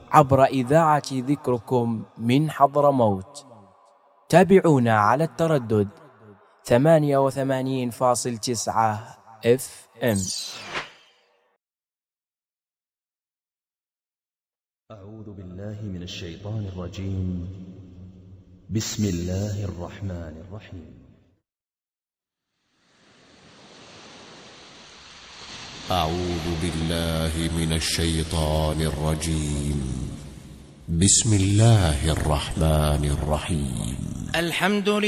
عبر إذاعة ذكركم من حضرموت. تابعونا على التردد 88.9 FM. أعوذ بالله من الشيطان الرجيم. بسم الله الرحمن الرحيم. أعوذ بالله من الشيطان الرجيم. بسم الله الرحمن الرحيم. الحمد لله.